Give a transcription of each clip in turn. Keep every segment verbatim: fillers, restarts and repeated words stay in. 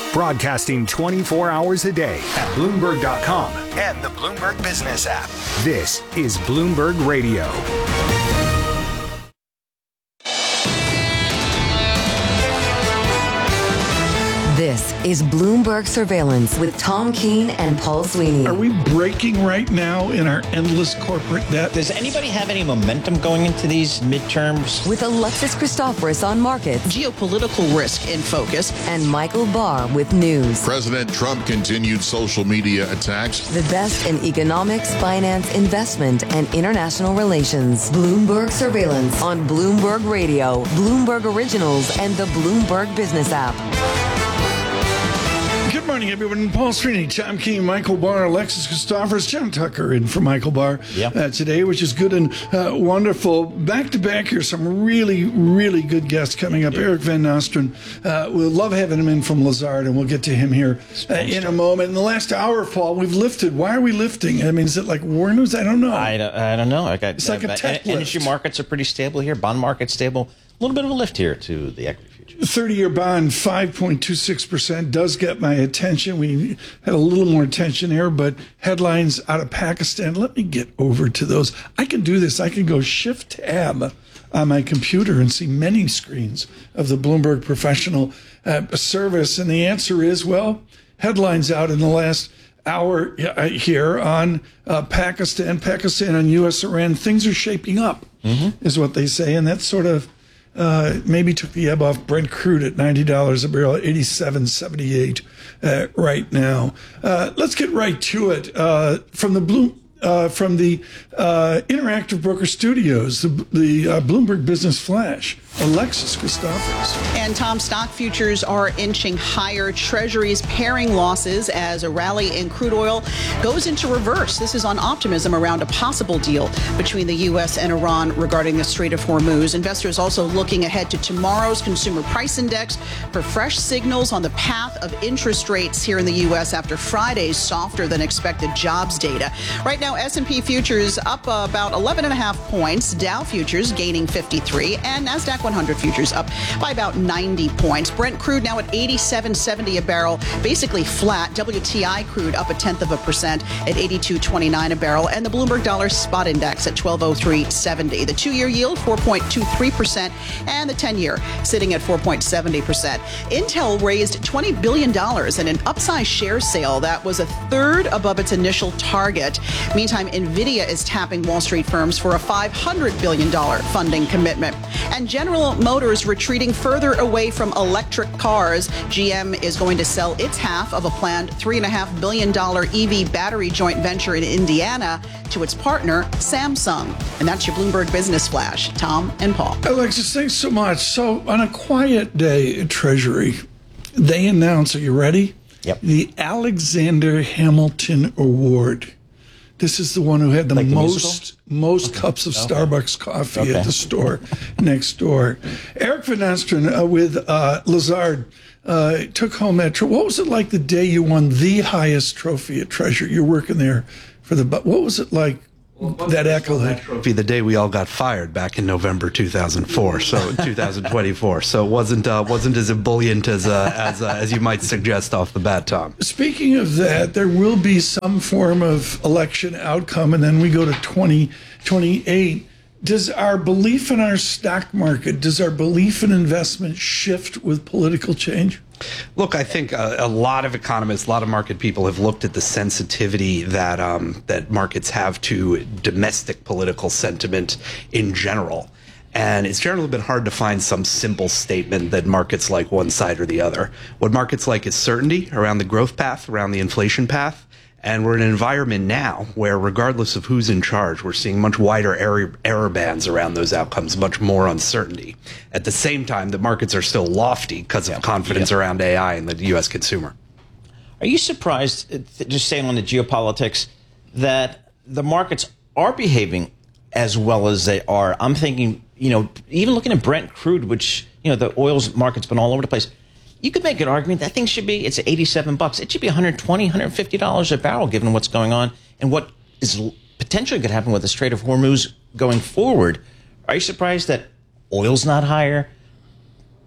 Broadcasting twenty-four hours a day at Bloomberg dot com and the Bloomberg Business app. This is Bloomberg Radio. This is Bloomberg Surveillance with Tom Keene and Paul Sweeney. Are we breaking right now in our endless corporate debt? Does anybody have any momentum going into these midterms? With Alexis Christoforous on markets. Geopolitical risk in focus. And Michael Barr with news. President Trump continued social media attacks. The best in economics, finance, investment, and international relations. Bloomberg Surveillance on Bloomberg Radio, Bloomberg Originals, and the Bloomberg Business app. Good morning, everyone. Paul Sweeney, Tom Keene, Michael Barr, Alexis Christoforous, John Tucker in for Michael Barr yep. uh, today, which is good and uh, wonderful. Back to back here, some really, really good guests coming up. Yep. Eric Van Nostrand. Uh, we'll love having him in from Lazard, and we'll get to him here uh, in a moment. In the last hour, Paul, we've lifted. Why are we lifting? I mean, is it like war news? I don't know. I don't, I don't know. I got, it's like uh, a tech energy lift. Markets are pretty stable here. Bond market's stable. A little bit of a lift here to the equity futures. thirty-year bond, five point two six percent, does get my attention. We had a little more attention there, but headlines out of Pakistan. Let me get over to those. I can do this. I can go shift tab on my computer and see many screens of the Bloomberg Professional uh, service. And the answer is, well, headlines out in the last hour here on uh, Pakistan, Pakistan and U S Iran. Things are shaping up, mm-hmm. is what they say. And that's sort of Uh, maybe took the ebb off Brent crude at ninety dollars a barrel, eighty-seven seventy-eight uh, right now. Uh, let's get right to it. Uh, from the Bloom, uh, from the uh, Interactive Broker Studios, the, the uh, Bloomberg Business Flash, Alexis Christoforous. And Tom, stock futures are inching higher. Treasuries pairing losses as a rally in crude oil goes into reverse. This is on optimism around a possible deal between the U S and Iran regarding the Strait of Hormuz. Investors also looking ahead to tomorrow's consumer price index for fresh signals on the path of interest rates here in the U S after Friday's softer than expected jobs data. Right now, S and P futures up uh, about eleven and a half points. Dow futures gaining fifty-three, and NASDAQ one hundred futures up by about ninety points. Brent crude now at eighty-seven seventy a barrel, basically flat. W T I crude up a tenth of a percent at eighty-two twenty-nine a barrel, and the Bloomberg Dollar Spot Index at twelve oh three seventy. The two-year yield four point two three percent, and the ten-year sitting at four point seven zero percent. Intel raised twenty billion dollars in an upsized share sale that was a third above its initial target. Meantime, Nvidia is tapping Wall Street firms for a five hundred billion dollars funding commitment. And General Motors retreating further away from electric cars. G M is going to sell its half of a planned three point five billion dollars E V battery joint venture in Indiana to its partner, Samsung. And that's your Bloomberg Business Flash. Tom and Paul. Alexis, thanks so much. So on a quiet day at Treasury, they announce, are you ready? Yep. The Alexander Hamilton Award. This is the one who had the like the most musical? most okay. cups of okay. Starbucks coffee okay. at the store next door. Eric Van Nostrand uh, with uh, Lazard uh, took home that trophy. What was it like the day you won the highest trophy at Treasury? You're working there for the. What was it like? Well, that accolade. Trophy the day we all got fired back in November two thousand four, so two thousand twenty-four. So it wasn't uh, wasn't as ebullient as uh, as uh, as you might suggest off the bat, Tom. Speaking of that, there will be some form of election outcome, and then we go to twenty twenty-eight. Does our belief in our stock market, does our belief in investment shift with political change? Look, I think a, a lot of economists, a lot of market people have looked at the sensitivity that um, that markets have to domestic political sentiment in general. And it's generally been hard to find some simple statement that markets like one side or the other. What markets like is certainty around the growth path, around the inflation path. And we're in an environment now where, regardless of who's in charge, we're seeing much wider error, error bands around those outcomes, much more uncertainty. At the same time, the markets are still lofty because of yeah. confidence yeah. around A I and the U S consumer. Are you surprised, just saying on the geopolitics, that the markets are behaving as well as they are? I'm thinking, you know, even looking at Brent crude, which, you know, the oil's market's been all over the place. You could make an argument that thing should be, it's eighty-seven bucks. It should be one hundred twenty, one hundred fifty dollars a barrel given what's going on and what is potentially could happen with the Strait of Hormuz going forward. Are you surprised that oil's not higher?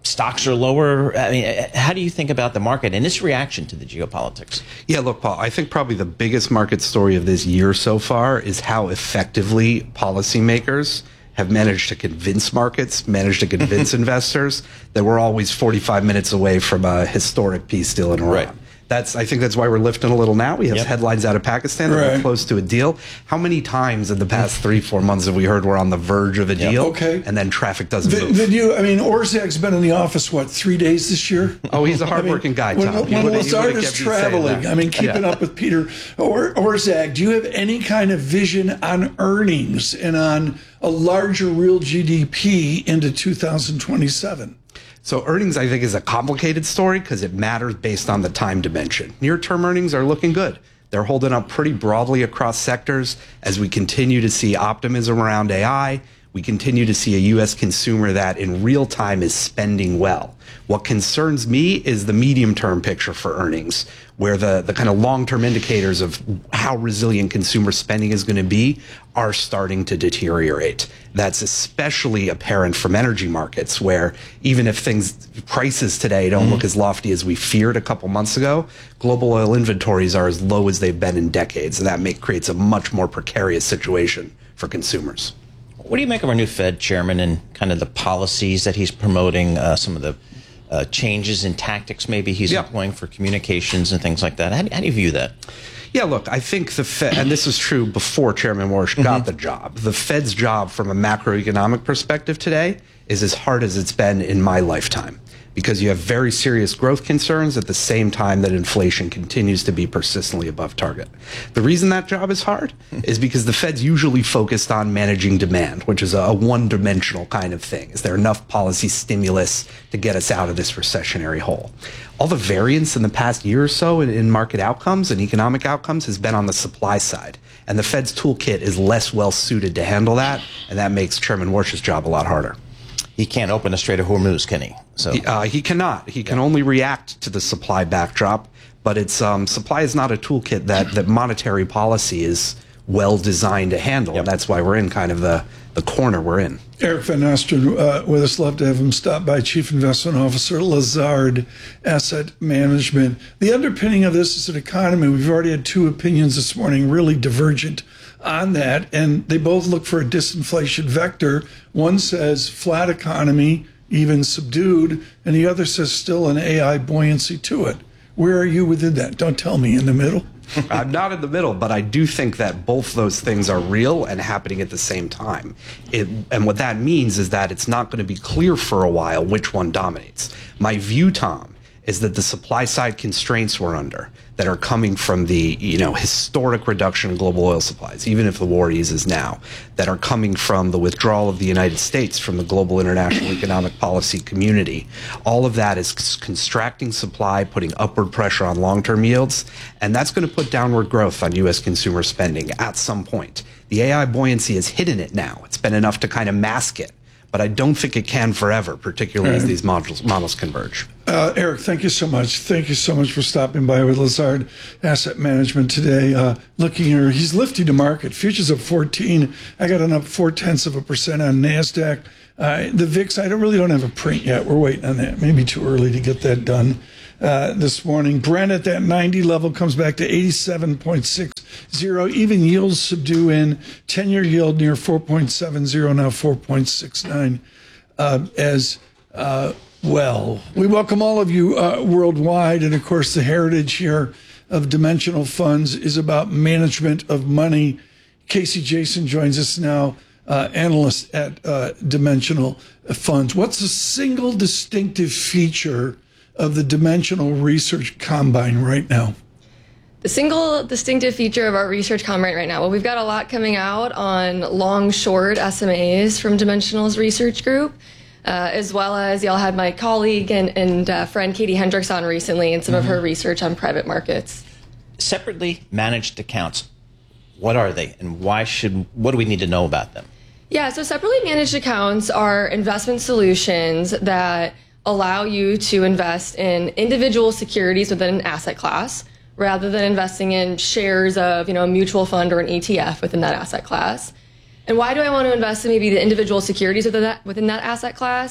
stocks are lower. I mean, how do you think about the market and its reaction to the geopolitics? Yeah, look, Paul, I think probably the biggest market story of this year so far is how effectively policymakers have managed to convince markets, managed to convince investors that we're always forty-five minutes away from a historic peace deal in Iran. Right. That's, I think that's why we're lifting a little now. We have yep. headlines out of Pakistan that right. we're close to a deal. How many times in the past three, four months have we heard we're on the verge of a yep. deal? Okay. And then traffic doesn't the, move. the new, I mean, Orzag's been in the office, what, three days this year? Oh, he's a hardworking I guy, mean, Tom. When, He when would've- he Lazard would've is kept you saying traveling, that. I mean, keeping Yeah. up with Peter or, Orzag, do you have any kind of vision on earnings and on a larger real G D P into two thousand twenty-seven? So earnings, I think, is a complicated story because it matters based on the time dimension. Near-term earnings are looking good. They're holding up pretty broadly across sectors as we continue to see optimism around A I. We continue to see a U S consumer that in real time is spending well. What concerns me is the medium-term picture for earnings, where the, the kind of long-term indicators of how resilient consumer spending is going to be are starting to deteriorate. That's especially apparent from energy markets, where even if things, prices today don't mm-hmm. look as lofty as we feared a couple months ago, global oil inventories are as low as they've been in decades, and that make, creates a much more precarious situation for consumers. What do you make of our new Fed chairman and kind of the policies that he's promoting, uh, some of the uh, changes in tactics maybe he's yeah. employing for communications and things like that? How do, how do you view that? Yeah, look, I think the Fed, and this was true before Chairman Warsh got mm-hmm. the job, the Fed's job from a macroeconomic perspective today is as hard as it's been in my lifetime, because you have very serious growth concerns at the same time that inflation continues to be persistently above target. The reason that job is hard is because the Fed's usually focused on managing demand, which is a one-dimensional kind of thing. Is there enough policy stimulus to get us out of this recessionary hole? All the variance in the past year or so in, in market outcomes and economic outcomes has been on the supply side. And the Fed's toolkit is less well suited to handle that, and that makes Chairman Warsh's job a lot harder. He can't open a Strait of Hormuz, can he? So he, uh, he cannot. He can only react to the supply backdrop, but it's um, supply is not a toolkit that, that monetary policy is well designed to handle. Yep. And that's why we're in kind of the, the corner we're in. Eric Van Nostrand uh, with us. Love to have him stop by. Chief Investment Officer, Lazard Asset Management. The underpinning of this is an economy. We've already had two opinions this morning, really divergent on that, and they both look for a disinflation vector. One says flat economy, even subdued, and the other says still an A I buoyancy to it. Where are you within that? Don't tell me. In the middle? I'm not in the middle, but I do think that both those things are real and happening at the same time. It, and what that means is that it's not going to be clear for a while which one dominates. My view, Tom, is that the supply side constraints we're under that are coming from the, you know, historic reduction in global oil supplies, even if the war eases now, that are coming from the withdrawal of the United States from the global international economic policy community. All of that is constracting supply, putting upward pressure on long-term yields, and that's going to put downward growth on U S consumer spending at some point. The A I buoyancy has hidden it now. It's been enough to kind of mask it, but I don't think it can forever, particularly as these models, models converge. Uh, Eric, thank you so much. Thank you so much for stopping by with Lazard Asset Management today. Uh, looking here, he's lifting the market. Futures up fourteen. I got an up four tenths of a percent on NASDAQ. Uh, the V I X, I don't really don't have a print yet. We're waiting on that. Maybe too early to get that done uh, this morning. Brent at that ninety level comes back to eighty-seven point six zero. Even yields subdue in. ten-year yield near four point seven zero, now four point six nine uh, as uh, well. We welcome all of you uh, worldwide. And, of course, the heritage here of Dimensional Funds is about management of money. Casey Jason joins us now, uh, analyst at uh, Dimensional Funds. What's the single distinctive feature of the Dimensional Research Combine right now? The single distinctive feature of our research combine right now, well, we've got a lot coming out on long-short S M As from Dimensional's research group, uh, as well as y'all had my colleague and, and uh, friend Katie Hendricks on recently and some mm-hmm. of her research on private markets. Separately managed accounts, what are they and why should, what do we need to know about them? Yeah, so separately managed accounts are investment solutions that allow you to invest in individual securities within an asset class, rather than investing in shares of, you know, a mutual fund or an E T F within that asset class. And why do I want to invest in maybe the individual securities within that, within that asset class?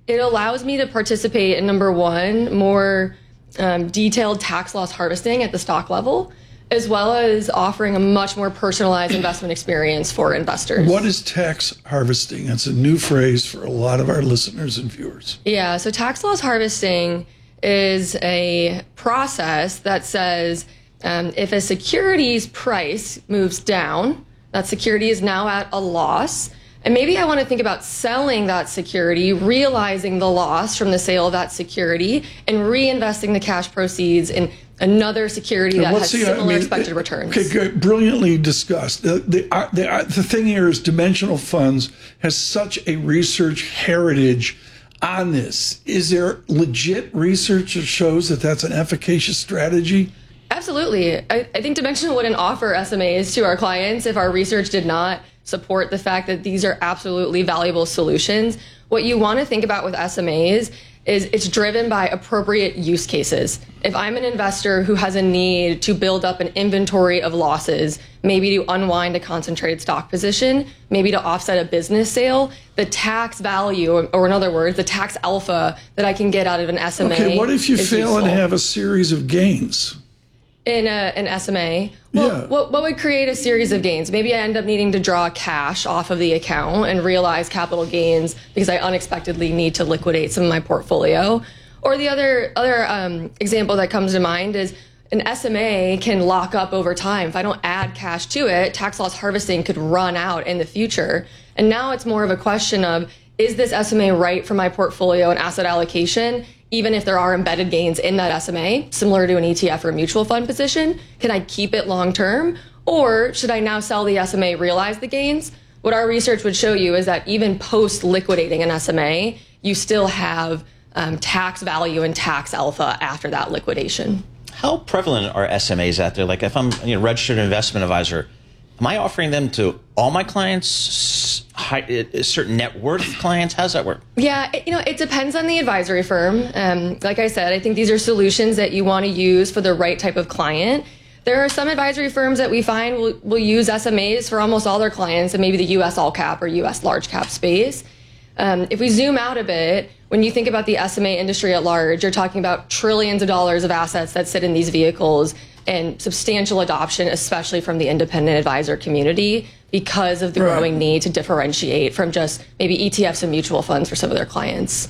It allows me to participate in, number one, more um, detailed tax loss harvesting at the stock level, as well as offering a much more personalized investment experience for investors. What is tax harvesting? That's a new phrase for a lot of our listeners and viewers. Yeah, so tax loss harvesting is a process that says um, if a security's price moves down, that security is now at a loss, and maybe I want to think about selling that security, realizing the loss from the sale of that security, and reinvesting the cash proceeds in another security that has similar I mean, expected returns. Okay, good, brilliantly discussed. The, the, uh, the, uh, the thing here is Dimensional Funds has such a research heritage on this. Is there legit research that shows that that's an efficacious strategy? Absolutely. I, I think Dimensional wouldn't offer S M As to our clients if our research did not support the fact that these are absolutely valuable solutions. What you want to think about with S M As is it's driven by appropriate use cases. If I'm an investor who has a need to build up an inventory of losses, maybe to unwind a concentrated stock position, maybe to offset a business sale, the tax value, or in other words, the tax alpha that I can get out of an S M A. Okay, what if you is fail useful. and have a series of gains? In a, an S M A, well, yeah. what, what would create a series of gains? Maybe I end up needing to draw cash off of the account and realize capital gains because I unexpectedly need to liquidate some of my portfolio. Or the other other um, example that comes to mind is an S M A can lock up over time. If I don't add cash to it, tax loss harvesting could run out in the future. And now it's more of a question of, is this S M A right for my portfolio and asset allocation? Even if there are embedded gains in that S M A, similar to an E T F or a mutual fund position, can I keep it long term? Or should I now sell the S M A, realize the gains? What our research would show you is that even post liquidating an S M A, you still have um, tax value and tax alpha after that liquidation. How prevalent are S M As out there? Like if I'm a you know, registered investment advisor, am I offering them to all my clients, high, certain net worth clients? How's that work? Yeah, it, you know, it depends on the advisory firm. Um, like I said, I think these are solutions that you want to use for the right type of client. There are some advisory firms that we find will, will use S M As for almost all their clients in maybe the U S all cap or U S large cap space. Um, if we zoom out a bit, when you think about the S M A industry at large, you're talking about trillions of dollars of assets that sit in these vehicles and substantial adoption, especially from the independent advisor community, because of the right. growing need to differentiate from just maybe E T Fs and mutual funds for some of their clients.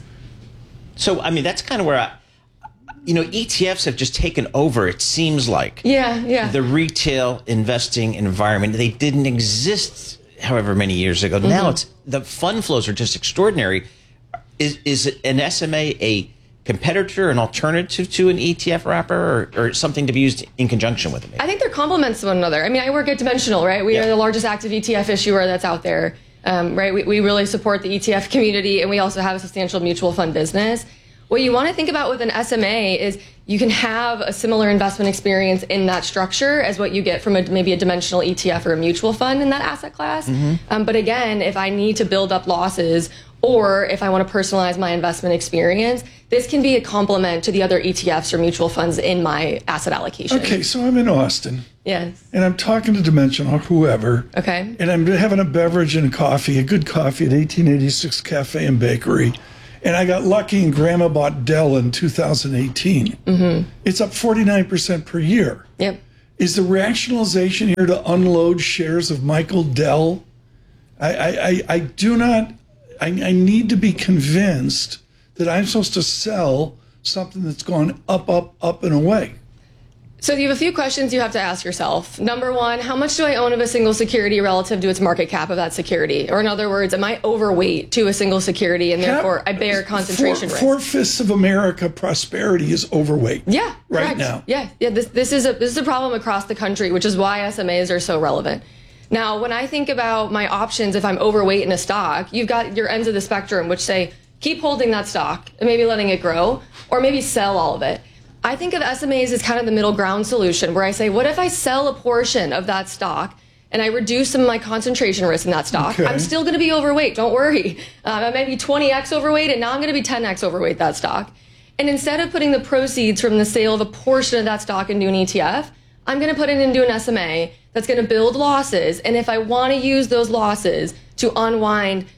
So, I mean, that's kind of where I, you know, E T Fs have just taken over, it seems like. Yeah, yeah. The retail investing environment. They didn't exist however many years ago. Mm-hmm. Now it's the fund flows are just extraordinary. Is is an S M A a competitor, an alternative to an E T F wrapper, or, or something to be used in conjunction with it? I think they're complements to one another. I mean, I work at Dimensional, right? We yeah. are the largest active E T F issuer that's out there, um, right? We, we really support the E T F community, and we also have a substantial mutual fund business. What you want to think about with an S M A is you can have a similar investment experience in that structure as what you get from a, maybe a Dimensional E T F or a mutual fund in that asset class. Mm-hmm. Um, but again, if I need to build up losses, or if I want to personalize my investment experience, this can be a complement to the other E T Fs or mutual funds in my asset allocation. Okay, so I'm in Austin. Yes. And I'm talking to Dimensional, whoever. Okay. And I'm having a beverage and coffee, a good coffee at eighteen eighty-six Cafe and Bakery. And I got lucky and Grandma bought Dell in two thousand eighteen. Mm-hmm. It's up forty-nine percent per year. Yep. Is the rationalization here to unload shares of Michael Dell? I, I, I, I do not... I, I need to be convinced that I'm supposed to sell something that's gone up, up, up, and away. So you have a few questions you have to ask yourself. Number one, how much do I own of a single security relative to its market cap of that security? Or in other words, am I overweight to a single security and therefore I bear concentration four, risk? Four-fifths of America prosperity is overweight. Yeah, right correct. now. Yeah, yeah. This this is a this is a problem across the country, which is why S M As are so relevant. Now, when I think about my options, if I'm overweight in a stock, you've got your ends of the spectrum, which say keep holding that stock and maybe letting it grow, or maybe sell all of it. I think of S M As as kind of the middle ground solution, where I say, what if I sell a portion of that stock and I reduce some of my concentration risk in that stock? Okay. I'm still going to be overweight. Don't worry. Um, I may be twenty x overweight, and now I'm going to be ten x overweight that stock. And instead of putting the proceeds from the sale of a portion of that stock into an E T F, I'm going to put it into an S M A that's going to build losses. And if I want to use those losses to unwind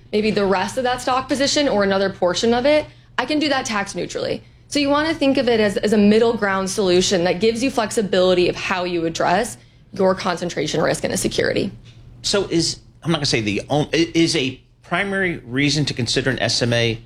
maybe the rest of that stock position or another portion of it, I can do that tax neutrally. So you want to think of it as, as a middle ground solution that gives you flexibility of how you address your concentration risk in a security. So is, I'm not going to say the only, is a primary reason to consider an S M A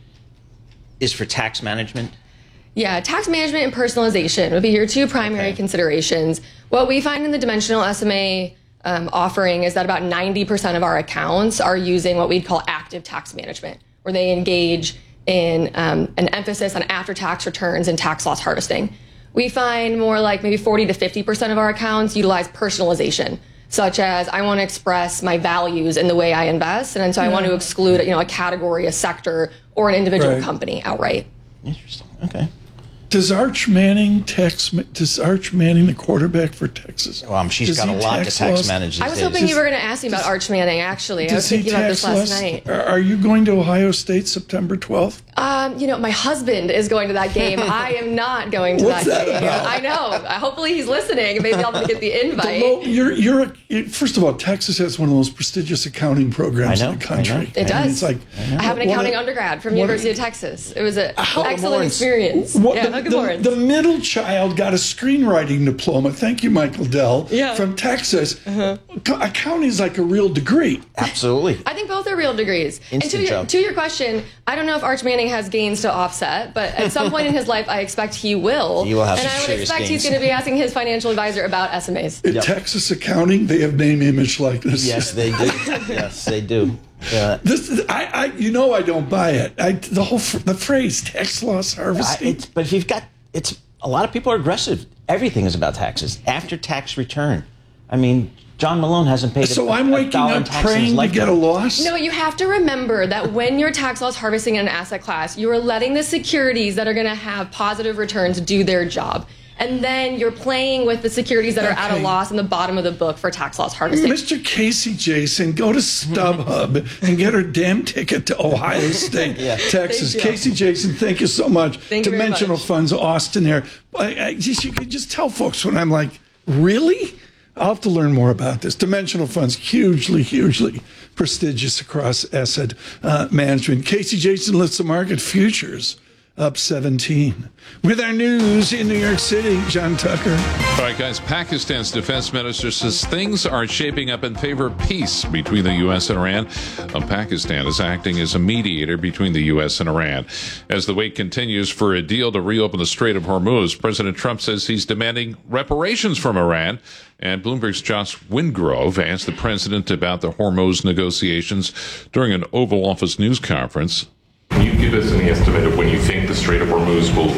is for tax management? Yeah, tax management and personalization would be your two primary okay. considerations. What we find in the dimensional S M A um, offering is that about ninety percent of our accounts are using what we'd call active tax management, where they engage in um, an emphasis on after-tax returns and tax loss harvesting. We find more like maybe forty to fifty percent of our accounts utilize personalization, such as I want to express my values in the way I invest, and so I yeah. want to exclude, you know, a category, a sector, or an individual right. company outright. Interesting. Okay. Does Arch Manning tax? Does Arch Manning, the quarterback for Texas? Um, she's does got a lot tax to tax loss? manage these I was days. hoping you were going to ask me about Arch Manning, actually. I was thinking about this last loss? night. Are you going to Ohio State September twelfth? Um, you know, my husband is going to that game. I am not going to What's that, that game. about? I know. Hopefully he's listening. Maybe I'll get the invite. The low, you're, you're a, first of all, Texas has one of the most prestigious accounting programs I know, in the country. I know. It And does. It's like, I, I have an accounting a, undergrad from University a, of Texas. It was an excellent Lawrence. experience. What, yeah, the, good Lawrence. the, the middle child got a screenwriting diploma. Thank you, Michael Dell, yeah. from Texas. Uh-huh. Accounting is like a real degree. Absolutely. I think both are real degrees. Instant and to your, job. to your question, I don't know if Arch Manning has gains to offset, but at some point in his life, I expect he will. He will have and some I would serious expect gains. he's going to be asking his financial advisor about S M As. In Yep. Texas accounting, they have name, image, likeness. Yes, they do. Yes, they do. Yeah. This, I, I, you know, I don't buy it. I, the whole, the phrase tax loss I, harvesting. it's, but if you've got, it's a lot of people are aggressive. Everything is about taxes. After tax return. I mean, John Malone hasn't paid. So a, I'm a waking dollar in up tax in his praying to lifetime. get a loss. No, you have to remember that when you're tax loss harvesting in an asset class, you are letting the securities that are going to have positive returns do their job. And then you're playing with the securities that are Okay. at a loss in the bottom of the book for tax loss harvesting. Mister Casey Jason, go to StubHub and get her damn ticket to Ohio State, Yeah. Texas. Thank you. Casey Jason, thank you so much. Thank you very Dimensional much. Funds, Austin there. I, I just, you could just tell folks when I'm like, really? I'll have to learn more about this. Dimensional Funds, hugely, hugely prestigious across asset uh, management. Casey Jason lifts the market futures up seventeen. With our news in New York City, John Tucker. All right, guys, Pakistan's defense minister says things are shaping up in favor of peace between the U S and Iran. Uh, Pakistan is acting as a mediator between the U S and Iran. As the wait continues for a deal to reopen the Strait of Hormuz, President Trump says he's demanding reparations from Iran. And Bloomberg's Josh Wingrove asked the president about the Hormuz negotiations during an Oval Office news conference. Can you give us any estimate of when you think the Strait of Hormuz will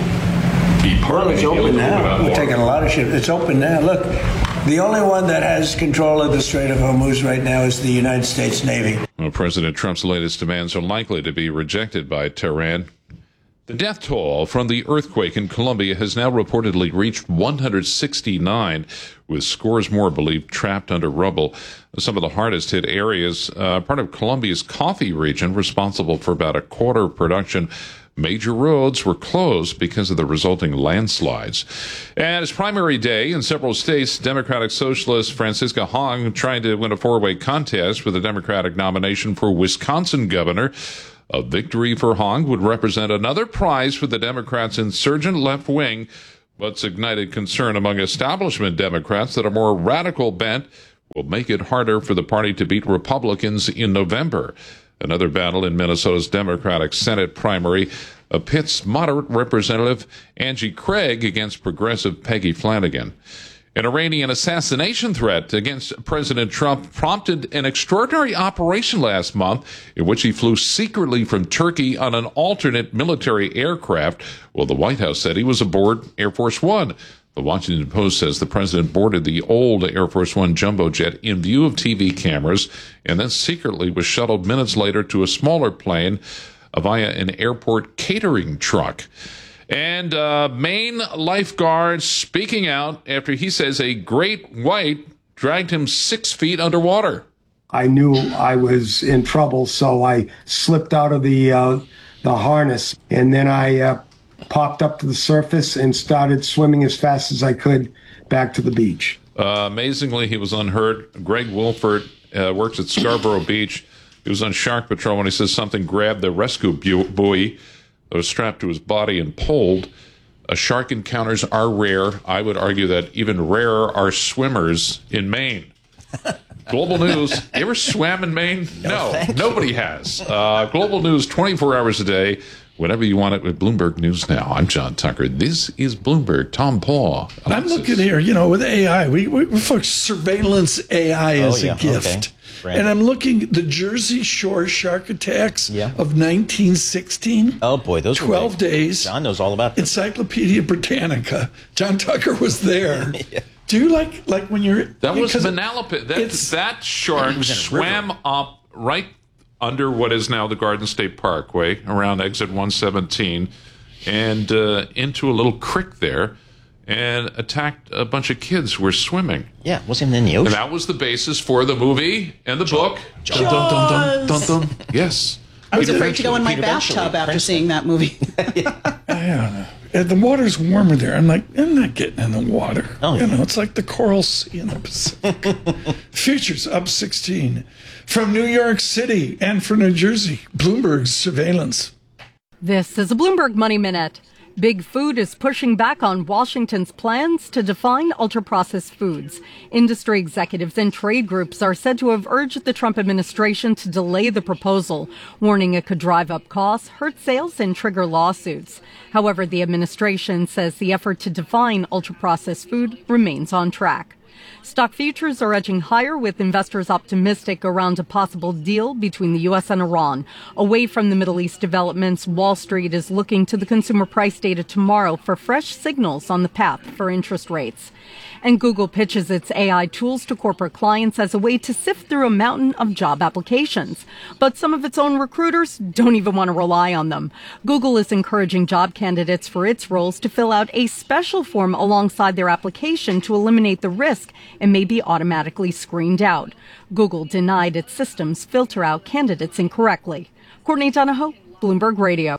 be part Well, of it's the deal? open now. We're More? taking a lot of ships. It's open now. Look, the only one that has control of the Strait of Hormuz right now is the United States Navy. Well, President Trump's latest demands are likely to be rejected by Tehran. The death toll from the earthquake in Colombia has now reportedly reached one hundred sixty-nine, with scores more believed trapped under rubble. Some of the hardest hit areas, uh, part of Colombia's Coffee region, responsible for about a quarter of production. Major roads were closed because of the resulting landslides. And it's primary day in several states. Democratic Socialist Francisca Hong trying to win a four-way contest for the Democratic nomination for Wisconsin governor. A victory for Hong would represent another prize for the Democrats' insurgent left wing, but's ignited concern among establishment Democrats that a more radical bent will make it harder for the party to beat Republicans in November. Another battle in Minnesota's Democratic Senate primary uh, pits moderate Representative Angie Craig against progressive Peggy Flanagan. An Iranian assassination threat against President Trump prompted an extraordinary operation last month in which he flew secretly from Turkey on an alternate military aircraft. Well, the White House said he was aboard Air Force One. The Washington Post says the president boarded the old Air Force One jumbo jet in view of T V cameras and then secretly was shuttled minutes later to a smaller plane via an airport catering truck. And uh, Maine lifeguard speaking out after he says a great white dragged him six feet underwater. I knew I was in trouble, so I slipped out of the uh, the harness, and then I uh, popped up to the surface and started swimming as fast as I could back to the beach. Uh, amazingly, he was unhurt. Greg Wolford uh, works at Scarborough Beach. He was on Shark Patrol when he says something grabbed the rescue buoy that was strapped to his body and pulled. Uh, shark encounters are rare. I would argue that even rarer are swimmers in Maine. Global News. You ever swam in Maine? No, no nobody has. Uh, Global News, twenty-four hours a day, whenever you want it with Bloomberg News Now. I'm John Tucker. This is Bloomberg. Tom Paul. Alexis. I'm looking here, you know, with A I. We, we, we folks, surveillance A I oh, is yeah. a gift. Okay. And I'm looking the Jersey Shore shark attacks yeah. of nineteen sixteen. Oh, boy. Those twelve were days. John knows all about this. Encyclopedia Britannica. John Tucker was there. yeah. Do you like like when you're... That was Manalapan. That, that shark swam up right under what is now the Garden State Parkway, around exit one seventeen, and uh, into a little creek there, and attacked a bunch of kids who were swimming. Yeah, wasn't even in the ocean. And that was the basis for the movie and the book. Jaws. Dun, dun, dun, dun, dun. Yes. I was Peter afraid to go in my Peter bathtub Benchley. after seeing that movie. I don't know. And the water's warmer there. I'm like, I'm not getting in the water. Oh, you yeah. know, it's like the Coral Sea in the Pacific. Futures up sixteen. From New York City and from New Jersey, Bloomberg's surveillance. This is a Bloomberg Money Minute. Big Food is pushing back on Washington's plans to define ultra-processed foods. Industry executives and trade groups are said to have urged the Trump administration to delay the proposal, warning it could drive up costs, hurt sales, and trigger lawsuits. However, the administration says the effort to define ultra-processed food remains on track. Stock futures are edging higher with investors optimistic around a possible deal between the U S and Iran. Away from the Middle East developments, Wall Street is looking to the consumer price data tomorrow for fresh signals on the path for interest rates. And Google pitches its A I tools to corporate clients as a way to sift through a mountain of job applications. But some of its own recruiters don't even want to rely on them. Google is encouraging job candidates for its roles to fill out a special form alongside their application to eliminate the risk and may be automatically screened out. Google denied its systems filter out candidates incorrectly. Courtney Donahoe, Bloomberg Radio.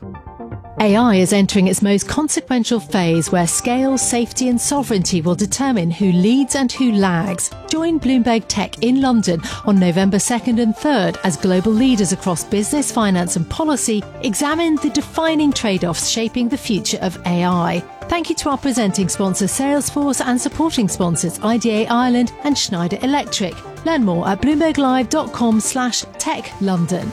A I is entering its most consequential phase where scale, safety and sovereignty will determine who leads and who lags. Join Bloomberg Tech in London on November second and third as global leaders across business, finance and policy examine the defining trade-offs shaping the future of A I. Thank you to our presenting sponsor Salesforce and supporting sponsors I D A Ireland and Schneider Electric. Learn more at bloomberglive.com slash tech London.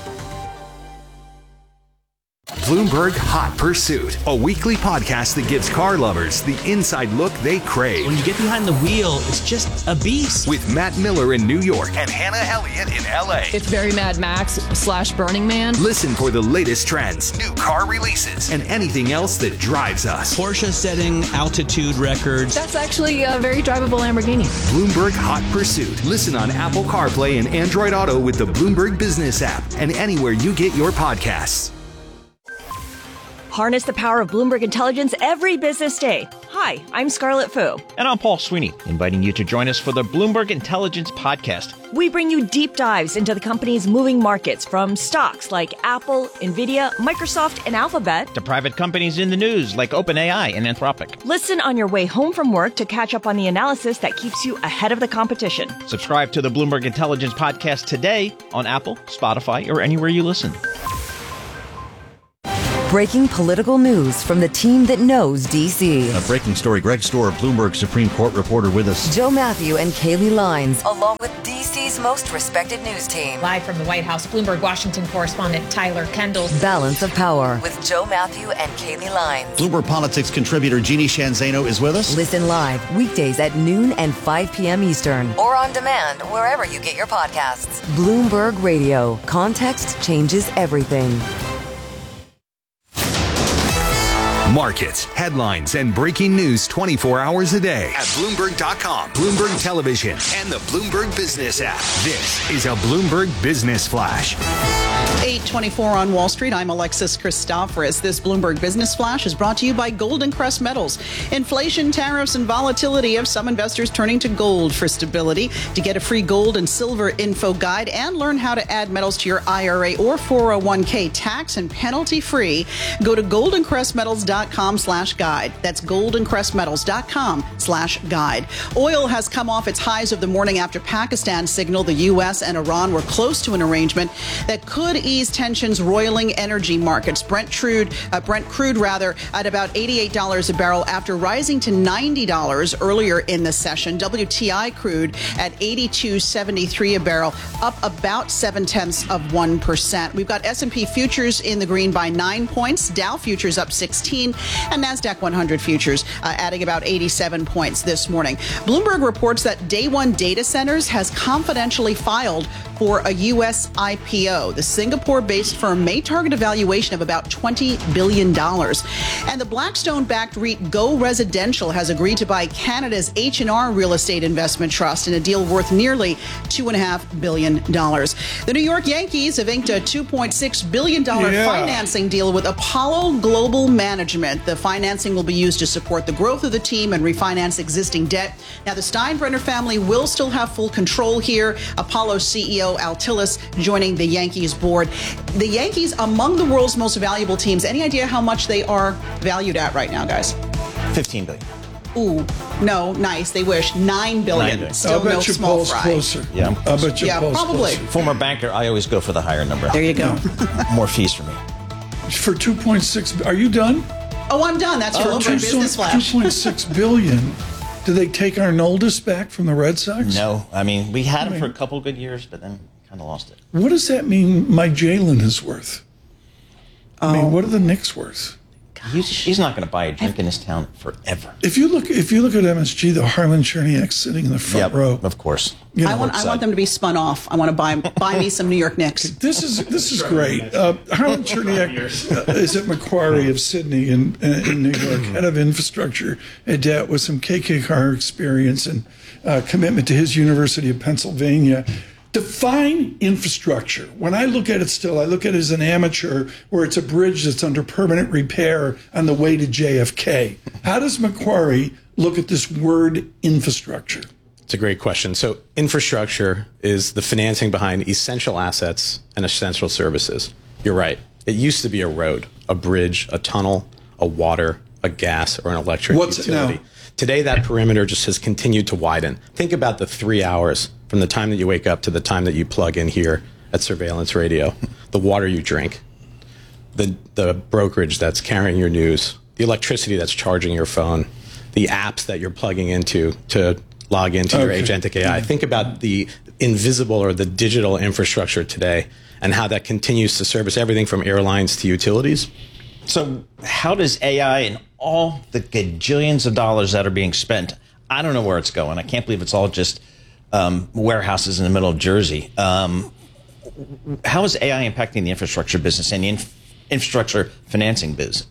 Bloomberg Hot Pursuit, a weekly podcast that gives car lovers the inside look they crave. When you get behind the wheel, it's just a beast. With Matt Miller in New York and Hannah Elliott in L A. It's very Mad Max slash Burning Man. Listen for the latest trends, new car releases, and anything else that drives us. Porsche setting altitude records. That's actually a very drivable Lamborghini. Bloomberg Hot Pursuit. Listen on Apple CarPlay and Android Auto with the Bloomberg Business app and anywhere you get your podcasts. Harness the power of Bloomberg Intelligence every business day. Hi, I'm Scarlett Fu. And I'm Paul Sweeney, inviting you to join us for the Bloomberg Intelligence Podcast. We bring you deep dives into the company's moving markets, from stocks like Apple, Nvidia, Microsoft, and Alphabet, to private companies in the news like OpenAI and Anthropic. Listen on your way home from work to catch up on the analysis that keeps you ahead of the competition. Subscribe to the Bloomberg Intelligence Podcast today on Apple, Spotify, or anywhere you listen. Breaking political news from the team that knows D C. A breaking story. Greg Stohr, Bloomberg Supreme Court reporter, with us. Joe Matthew and Kaylee Lines, along with D C's most respected news team. Live from the White House, Bloomberg Washington correspondent Tyler Kendall. Balance of Power with Joe Matthew and Kaylee Lines. Bloomberg Politics contributor Jeannie Shanzano is with us. Listen live weekdays at noon and five p.m. Eastern, or on demand wherever you get your podcasts. Bloomberg Radio. Context changes everything. Markets, headlines, and breaking news twenty-four hours a day at Bloomberg dot com, Bloomberg Television, and the Bloomberg Business app. This is a Bloomberg Business Flash. eight twenty-four on Wall Street. I'm Alexis Christoforous. This Bloomberg Business Flash is brought to you by Golden Crest Metals. Inflation, tariffs, and volatility have some investors turning to gold for stability. To get a free gold and silver info guide and learn how to add metals to your I R A or four oh one k tax and penalty free, go to golden crest metals dot bloomberg.com slash guide. That's goldencrestmetals.com slash guide. Oil has come off its highs of the morning after Pakistan signaled the U S and Iran were close to an arrangement that could ease tensions roiling energy markets. Brent crude, uh, Brent crude rather, at about eighty-eight dollars a barrel after rising to ninety dollars earlier in the session. W T I crude at eighty-two seventy-three a barrel, up about seven tenths of one percent. We've got S and P futures in the green by nine points, Dow futures up sixteen, and NASDAQ one hundred futures uh, adding about eighty-seven points this morning. Bloomberg reports that Day One Data Centers has confidentially filed for a U S I P O. The Singapore-based firm may target a valuation of about twenty billion dollars. And the Blackstone-backed REIT Go Residential has agreed to buy Canada's H and R Real Estate Investment Trust in a deal worth nearly two point five billion dollars. The New York Yankees have inked a two point six billion dollars Yeah. financing deal with Apollo Global Management. The financing will be used to support the growth of the team and refinance existing debt. Now, the Steinbrenner family will still have full control here. Apollo C E O Al Tillis joining the Yankees board. The Yankees among the world's most valuable teams. Any idea how much they are valued at right now, guys? fifteen billion. Ooh, no, nice. They wish nine billion. Nine billion. Still I'll bet no you small Paul's fry. closer. Yeah. I'll bet you Yeah, Paul's probably. closer. Former banker, I always go for the higher number. There you go. More fees for me. For two point six, are you done? Oh, I'm done. That's your Bloomberg Business Flash. two point six billion. Did they take Arnoldus back from the Red Sox? No, I mean, we had I him mean- for a couple good years, but then kind of lost it. What does that mean Mike Jalen is worth? I Oh. mean, what are the Knicks worth? He's, he's not going to buy a drink in this town forever. If you look, if you look at M S G, the Harlan Cherniak sitting in the front Yep, row. of course. You know, I want I want them to be spun off. I want to buy buy me some New York Knicks. This is this is great. Uh, Harlan Cherniak uh, is at Macquarie of Sydney in, in New York, head of infrastructure at debt with some K K R experience and uh, commitment to his University of Pennsylvania. Define infrastructure. When I look at it still, I look at it as an amateur where it's a bridge that's under permanent repair on the way to J F K. How does Macquarie look at this word infrastructure? It's a great question. So infrastructure is the financing behind essential assets and essential services. You're right. It used to be a road, a bridge, a tunnel, a water, a gas, or an electric What's it utility. now? Today, that perimeter just has continued to widen. Think about the three hours from the time that you wake up to the time that you plug in here at Surveillance Radio, the water you drink, the, the brokerage that's carrying your news, the electricity that's charging your phone, the apps that you're plugging into to log into your Okay. agentic A I. Think about the invisible or the digital infrastructure today and how that continues to service everything from airlines to utilities. So how does A I and all the gajillions of dollars that are being spent, I don't know where it's going. I can't believe it's all just um, warehouses in the middle of Jersey. Um, how is A I impacting the infrastructure business and the inf- infrastructure financing biz?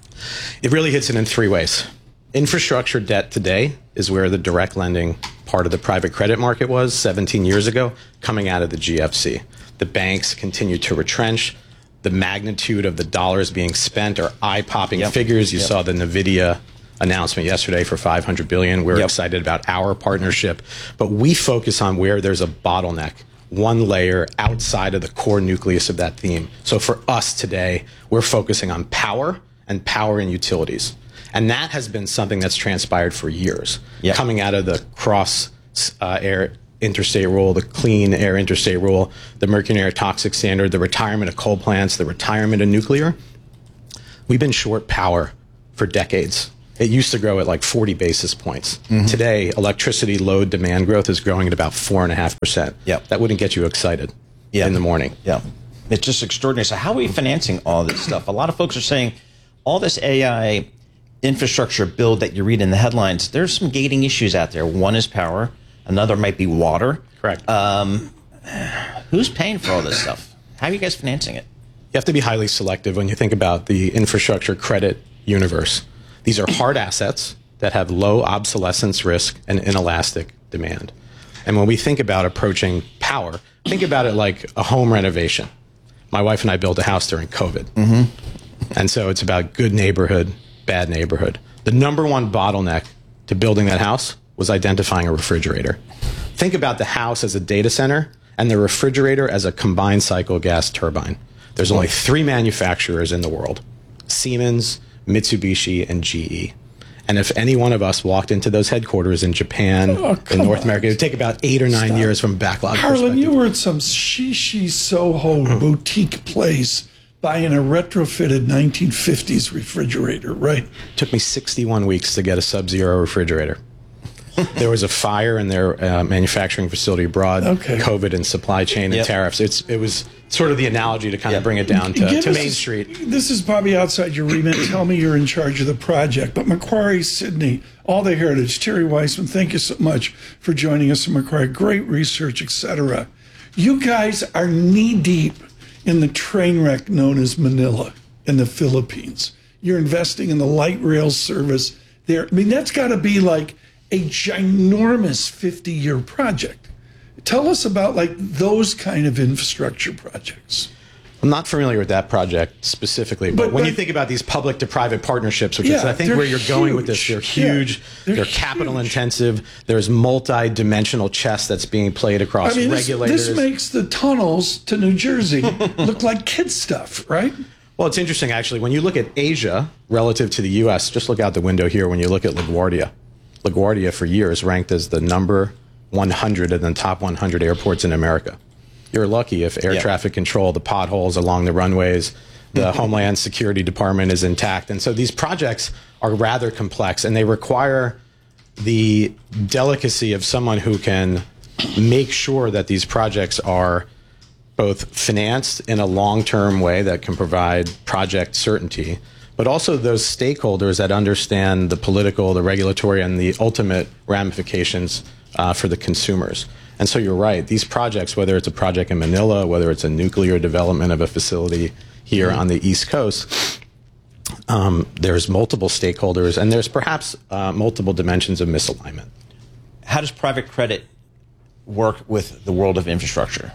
It really hits it in three ways. Infrastructure debt today is where the direct lending part of the private credit market was seventeen years ago, coming out of the G F C. The banks continue to retrench. The magnitude of the dollars being spent are eye-popping Yep. figures. You Yep. saw the NVIDIA announcement yesterday for five hundred billion dollars. We're Yep. excited about our partnership, but we focus on where there's a bottleneck, one layer outside of the core nucleus of that theme. So for us today, we're focusing on power and power and utilities. And that has been something that's transpired for years, Yep. coming out of the cross uh, air interstate rule, the clean air interstate rule, the mercury and air toxic standard, the retirement of coal plants, the retirement of nuclear. We've been short power for decades. It used to grow at like forty basis points. Mm-hmm. Today, electricity load demand growth is growing at about four and a half percent. Yep. That wouldn't get you excited Yep. in the morning. Yeah. It's just extraordinary. So how are we financing all this stuff? A lot of folks are saying all this A I infrastructure build that you read in the headlines, there's some gating issues out there. One is power. Another might be water. Correct. Um, who's paying for all this stuff? How are you guys financing it? You have to be highly selective when you think about the infrastructure credit universe. These are hard assets that have low obsolescence risk and inelastic demand. And when we think about approaching power, think about it like a home renovation. My wife and I built a house during COVID. Mm-hmm. And so it's about good neighborhood, bad neighborhood. The number one bottleneck to building that house was identifying a refrigerator. Think about the house as a data center and the refrigerator as a combined cycle gas turbine. There's only three manufacturers in the world: Siemens, Mitsubishi, and G E. And if any one of us walked into those headquarters in Japan, Oh, in North on. America, it would take about eight or nine Stop. years from backlog Harlan, perspective. you were at some Shishi Soho boutique place buying a retrofitted nineteen fifties refrigerator, right? Took me sixty-one weeks to get a Sub-Zero refrigerator. There was a fire in their uh, manufacturing facility abroad, Okay. COVID and supply chain and Yep. tariffs. It's It was sort of the analogy to kind of bring it down to, Give to us Main a- Street. This is probably outside your remit. Tell me you're in charge of the project. But Macquarie, Sydney, All the Heritage, Terry Weissman, thank you so much for joining us at Macquarie. Great research, et cetera. You guys are knee-deep in the train wreck known as Manila in the Philippines. You're investing in the light rail service there. I mean, that's got to be like a ginormous fifty-year project. Tell us about like those kind of infrastructure projects. I'm not familiar with that project specifically, but, But- when but- you think about these public to private partnerships, which is Yeah, I think they're where you're going with this, they're huge. Yeah, huge, they're they're, capital intensive, there's multi-dimensional chess that's being played across I mean, this, regulators. this makes the tunnels to New Jersey look like kid stuff, right? Well, it's interesting, actually. When you look at Asia relative to the U S, just look out the window here when you look at LaGuardia. LaGuardia, for years, ranked as the number one hundred in the top one hundred airports in America. You're lucky if air Yeah. traffic control, the potholes along the runways, the Homeland Security Department is intact. And so these projects are rather complex, and they require the delicacy of someone who can make sure that these projects are both financed in a long-term way that can provide project certainty, but also those stakeholders that understand the political, the regulatory, and the ultimate ramifications uh, for the consumers. And so you're right, these projects, whether it's a project in Manila, whether it's a nuclear development of a facility here on the East Coast, um, there's multiple stakeholders, and there's perhaps uh, multiple dimensions of misalignment. How does private credit work with the world of infrastructure?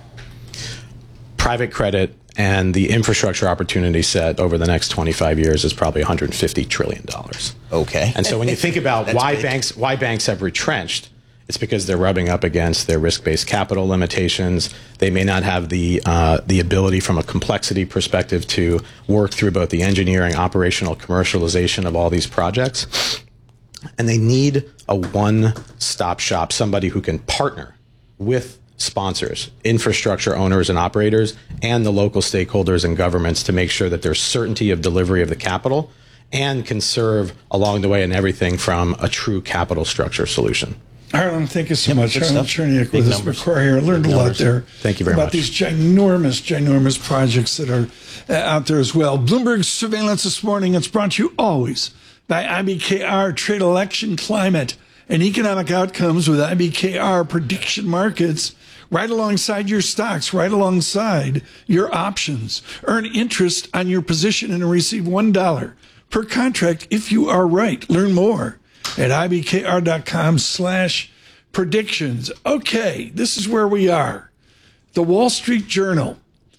Private credit and the infrastructure opportunity set over the next twenty-five years is probably one hundred fifty trillion dollars. Okay. And so when you think about That's why big. banks why banks have retrenched, it's because they're rubbing up against their risk-based capital limitations. They may not have the uh, the ability from a complexity perspective to work through both the engineering, operational, commercialization of all these projects. And they need a one-stop shop, somebody who can partner with sponsors, infrastructure owners and operators, and the local stakeholders and governments to make sure that there's certainty of delivery of the capital and can serve along the way in everything from a true capital structure solution. Harlan, thank you so much. good Harlan stuff. Cherniak Big with us, numbers. Macquarie here. I learned Big a lot numbers. there. Thank you very about much. these ginormous, ginormous projects that are uh, out there as well. Bloomberg Surveillance this morning. It's brought to you always by I B K R, Trade Election Climate and Economic Outcomes with I B K R Prediction Markets. Right alongside your stocks, right alongside your options. Earn interest on your position and receive one dollar per contract if you are right. Learn more at ibkr.com slash predictions. Okay, this is where we are. The Wall Street Journal.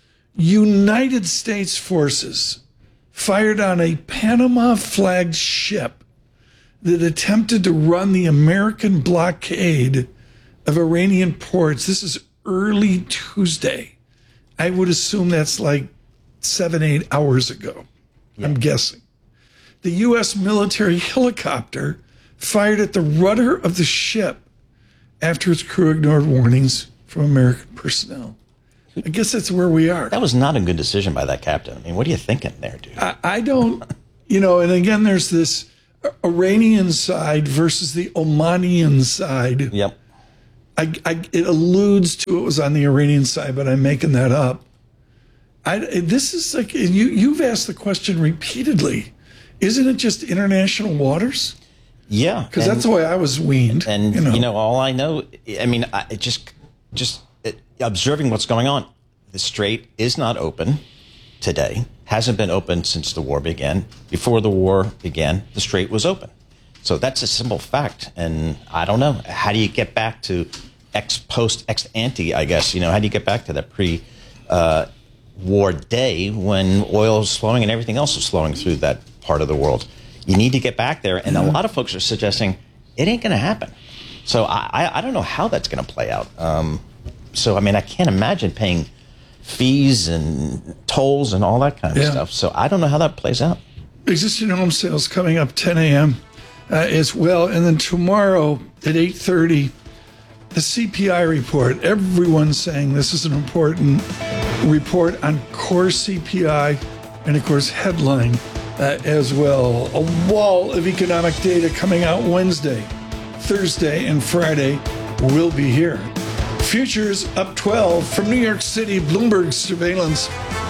United States forces fired on a Panama-flagged ship that attempted to run the American blockade of Iranian ports. This is early Tuesday. I would assume that's like seven, eight hours ago. I'm guessing. The U S military helicopter fired at the rudder of the ship after its crew ignored warnings from American personnel. I guess that's where we are. That was not a good decision by that captain. I mean, what are you thinking there, dude? I, I don't, you know, and again, there's this Iranian side versus the Omanian side. Yep. I, I, it alludes to it was on the Iranian side, but I'm making that up. I, this is like, you, you've asked the question repeatedly. Isn't it just international waters? Yeah. Because that's the way I was weaned. And, you know, you know all I know, I mean, I it just, just it, observing what's going on, the Strait is not open today, hasn't been open since the war began. Before the war began, the Strait was open. So that's a simple fact. And I don't know. How do you get back to ex post, ex ante, I guess? You know, how do you get back to that pre uh, war day when oil is flowing and everything else is flowing through that part of the world? You need to get back there. And a lot of folks are suggesting it ain't going to happen. So I, I, I don't know how that's going to play out. Um, so, I mean, I can't imagine paying fees and tolls and all that kind of Yeah. stuff. So I don't know how that plays out. existing home sales coming up ten a.m. Uh, as well. And then tomorrow at eight thirty, the C P I report. Everyone's saying this is an important report on core C P I and, of course, headline uh, as well. A wall of economic data coming out Wednesday, Thursday, and Friday will be here. Futures up twelve from New York City, Bloomberg Surveillance.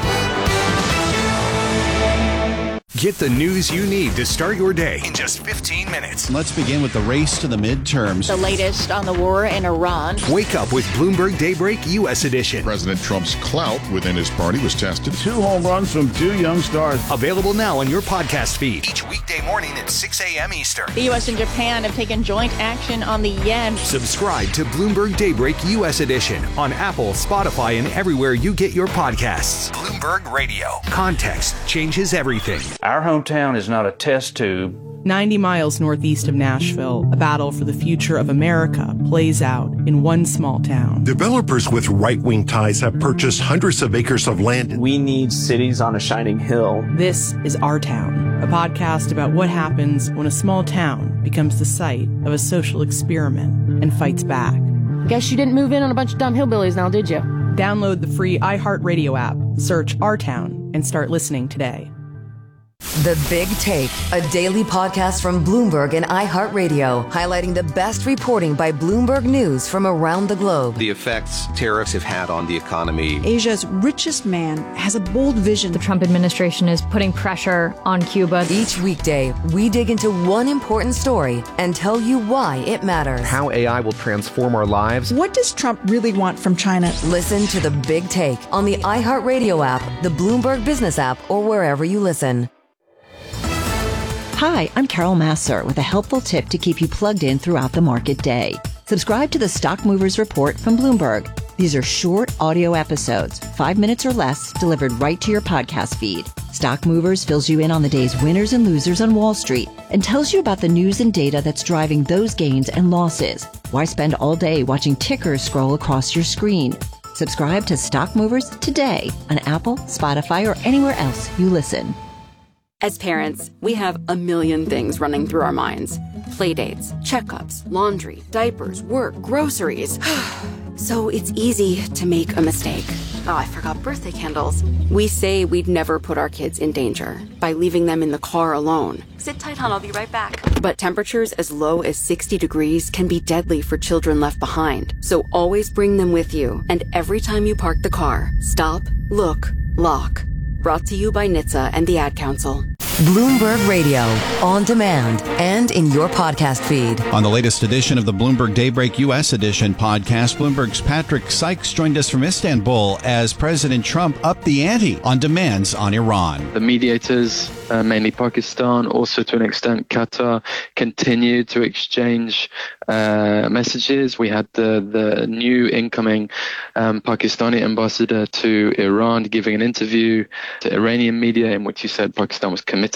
Get the news you need to start your day in just fifteen minutes. Let's begin with the race to the midterms. The latest on the war in Iran. Wake up with Bloomberg Daybreak U S Edition. President Trump's clout within his party was tested. Two home runs from two young stars. Available now on your podcast feed. Each weekday morning at six a.m. Eastern. The U S and Japan have taken joint action on the yen. Subscribe to Bloomberg Daybreak U S Edition on Apple, Spotify, and everywhere you get your podcasts. Bloomberg Radio. Context changes everything. Our hometown is not a test tube. ninety miles northeast of Nashville, a battle for the future of America plays out in one small town. Developers with right-wing ties have purchased hundreds of acres of land. We need cities on a shining hill. This is Our Town, a podcast about what happens when a small town becomes the site of a social experiment and fights back. Guess you didn't move in on a bunch of dumb hillbillies now, did you? Download the free iHeartRadio app, search Our Town, and start listening today. The Big Take, a daily podcast from Bloomberg and iHeartRadio, highlighting the best reporting by Bloomberg News from around the globe. The effects tariffs have had on the economy. Asia's richest man has a bold vision. The Trump administration is putting pressure on Cuba. Each weekday, we dig into one important story and tell you why it matters. How A I will transform our lives. What does Trump really want from China? Listen to The Big Take on the iHeartRadio app, the Bloomberg Business app, or wherever you listen. Hi, I'm Carol Massar with a helpful tip to keep you plugged in throughout the market day. Subscribe to the Stock Movers Report from Bloomberg. These are short audio episodes, five minutes or less, delivered right to your podcast feed. Stock Movers fills you in on the day's winners and losers on Wall Street and tells you about the news and data that's driving those gains and losses. Why spend all day watching tickers scroll across your screen? Subscribe to Stock Movers today on Apple, Spotify, or anywhere else you listen. As parents, we have a million things running through our minds. Playdates, checkups, laundry, diapers, work, groceries. So it's easy to make a mistake. Oh, I forgot birthday candles. We say we'd never put our kids in danger by leaving them in the car alone. Sit tight, hon, I'll be right back. But temperatures as low as sixty degrees can be deadly for children left behind. So always bring them with you. And every time you park the car, stop, look, lock. Brought to you by N H T S A and the Ad Council. Bloomberg Radio, on demand and in your podcast feed. On the latest edition of the Bloomberg Daybreak U S Edition podcast, Bloomberg's Patrick Sykes joined us from Istanbul as President Trump upped the ante on demands on Iran. The mediators, uh, mainly Pakistan, also to an extent Qatar, continue to exchange uh, messages. We had the, the new incoming um, Pakistani ambassador to Iran giving an interview to Iranian media in which he said Pakistan was committed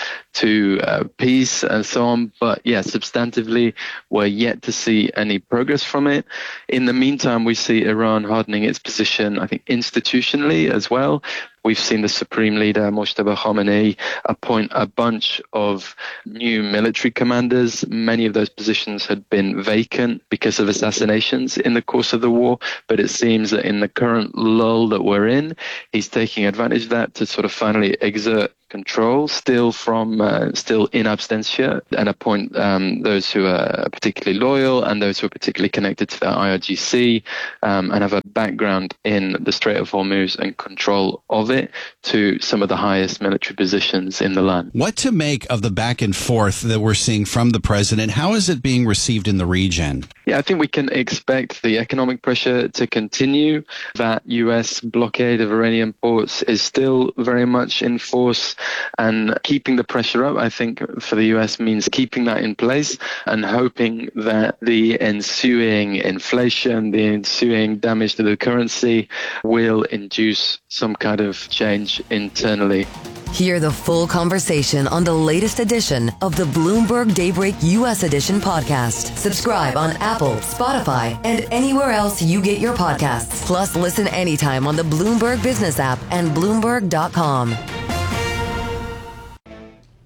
to uh, peace and so on. But yeah, substantively, we're yet to see any progress from it. In the meantime, we see Iran hardening its position, I think, institutionally as well. We've seen the Supreme Leader, Mojtaba Khamenei, appoint a bunch of new military commanders. Many of those positions had been vacant because of assassinations in the course of the war. But it seems that in the current lull that we're in, he's taking advantage of that to sort of finally exert control, still from, uh, still in absentia, and appoint um, those who are particularly loyal and those who are particularly connected to the I R G C um, and have a background in the Strait of Hormuz and control of it to some of the highest military positions in the land. What to make of the back and forth that we're seeing from the president? How is it being received in the region? Yeah, I think we can expect the economic pressure to continue. That U S blockade of Iranian ports is still very much in force, and keeping the pressure up, I think, for the U S means keeping that in place and hoping that the ensuing inflation, the ensuing damage to the currency will induce some kind of change internally. Hear the full conversation on the latest edition of the Bloomberg Daybreak U S Edition podcast. Subscribe on Apple, Spotify, and anywhere else you get your podcasts. Plus, listen anytime on the Bloomberg Business app and Bloomberg dot com.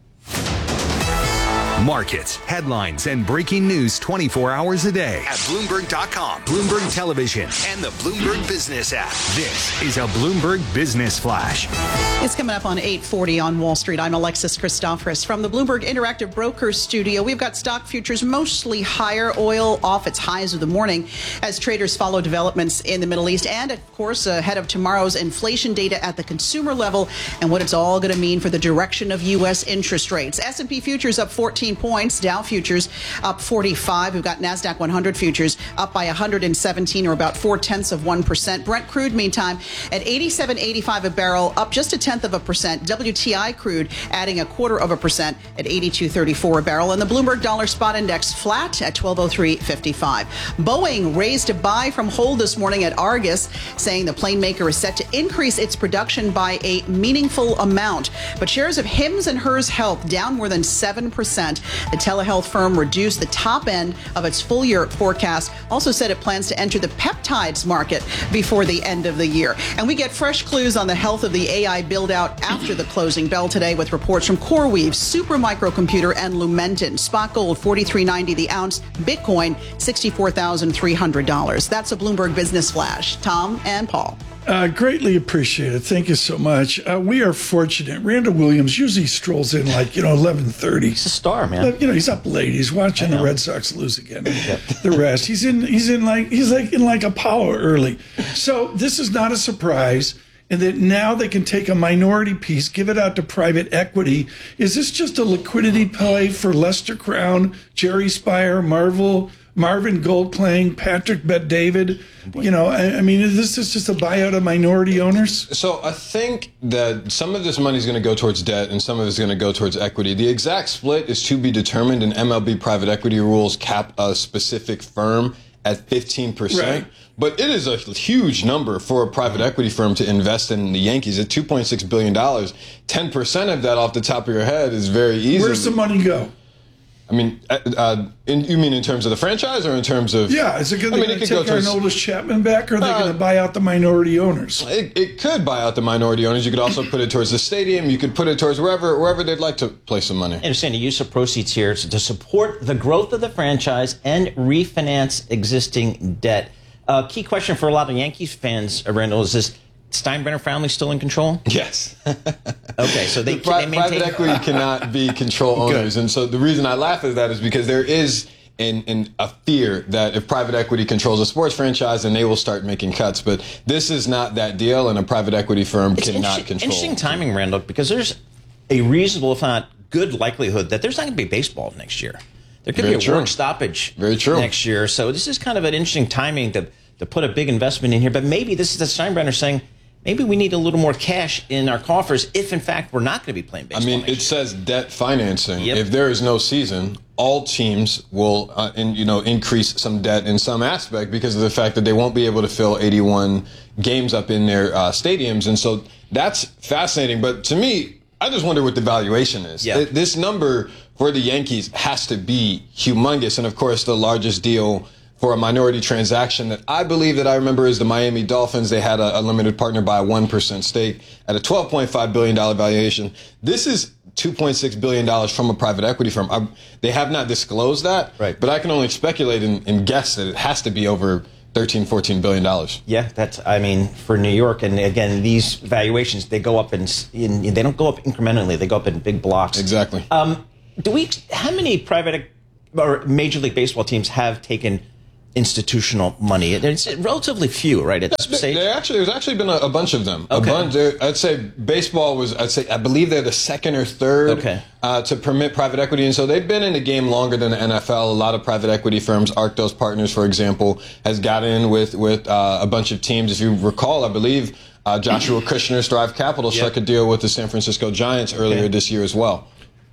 Markets, headlines, and breaking news twenty-four hours a day at Bloomberg dot com, Bloomberg Television, and the Bloomberg Business app. This is a Bloomberg Business Flash. It's coming up on eight forty on Wall Street. I'm Alexis Christoforous from the Bloomberg Interactive Brokers studio. We've got stock futures mostly higher, oil off its highs of the morning as traders follow developments in the Middle East and, of course, ahead of tomorrow's inflation data at the consumer level and what it's all going to mean for the direction of U S interest rates. S and P futures up fourteen points, Dow futures up forty-five. We've got NASDAQ one hundred futures up by one hundred seventeen, or about four tenths of one percent. Brent crude, meantime, at eighty-seven eighty-five a barrel, up just a tenth of a percent. W T I crude adding a quarter of a percent at eighty-two thirty-four a barrel. And the Bloomberg Dollar Spot Index flat at twelve oh three fifty-five. Boeing raised a buy from hold this morning at Argus, saying the plane maker is set to increase its production by a meaningful amount. But shares of Hims and Hers Health down more than seven percent. The telehealth firm reduced the top end of its full year forecast, also said it plans to enter the peptides market before the end of the year. And we get fresh clues on the health of the A I build out after the closing bell today with reports from CoreWeave, Supermicrocomputer, and Lumentum. Spot gold forty-three ninety the ounce, Bitcoin sixty-four thousand three hundred dollars. That's a Bloomberg Business Flash. Tom and Paul. Uh, greatly appreciated. Thank you so much. Uh, we are fortunate. Randall Williams usually strolls in like, you know, eleven thirty. He's a star, man. You know, he's up late. He's watching the Red Sox lose again. The rest. He's in, he's in like, he's like in like Apollo early. So this is not a surprise. And that now they can take a minority piece, give it out to private equity. Is this just a liquidity play for Lester Crown, Jerry Spire, Marvel, Marvin Goldklang, Patrick Bet-David? You know, I, I mean, is this is just a buyout of minority owners? So I think that some of this money is going to go towards debt and some of it is going to go towards equity. The exact split is to be determined, and M L B private equity rules cap a specific firm at fifteen percent. Right. But it is a huge number for a private equity firm to invest in the Yankees at two point six billion dollars. ten percent of that off the top of your head is very easy. Where's the money go? I mean, uh, in, you mean in terms of the franchise or in terms of... Yeah, is it going I mean, to it could take go towards, Arnoldus Chapman back, or are they uh, going to buy out the minority owners? It, it could buy out the minority owners. You could also put it towards the stadium. You could put it towards wherever wherever they'd like to place some money. I understand the use of proceeds here is to support the growth of the franchise and refinance existing debt. Uh, key question for a lot of Yankees fans, Randall, is this Steinbrenner family still in control? Yes. Okay, so they, the pri- they maintain... private equity cannot be control owners. And so the reason I laugh at that is because there is in, in a fear that if private equity controls a sports franchise, then they will start making cuts. But this is not that deal, and a private equity firm it's cannot inter- control. Interesting timing, Randall, because there's a reasonable, if not good, likelihood that there's not going to be baseball next year. There could Very be a true. work stoppage Very true. next year. So this is kind of an interesting timing to, to put a big investment in here. But maybe this is the Steinbrenner saying, maybe we need a little more cash in our coffers if, in fact, we're not going to be playing baseball. I mean, next it year. says debt financing. Yep. If there is no season, all teams will, uh, in, you know, increase some debt in some aspect because of the fact that they won't be able to fill eighty-one games up in their uh, stadiums, and so that's fascinating. But to me, I just wonder what the valuation is. Yeah. This number for the Yankees has to be humongous, and of course, the largest deal for a minority transaction that I believe that I remember is the Miami Dolphins. They had a, a limited partner by a one percent stake at a twelve point five billion dollars valuation. This is two point six billion dollars from a private equity firm. I, they have not disclosed that, right. But I can only speculate and, and guess that it has to be over thirteen, fourteen billion dollars. Yeah, that's, I mean, for New York, and again, these valuations, they go up in, in they don't go up incrementally, they go up in big blocks. Exactly. Um, do we, how many private or Major League Baseball teams have taken institutional money? It's relatively few, right? At this stage, there actually, there's actually been a, a bunch of them. Okay. A bunch. There, I'd say baseball was. I'd say I believe they're the second or third okay. uh, to permit private equity, and so they've been in the game longer than the N F L. A lot of private equity firms, Arctos Partners, for example, has got in with with uh, a bunch of teams. If you recall, I believe uh, Joshua Kushner, Strive Capital, yep. struck a deal with the San Francisco Giants earlier okay. this year as well.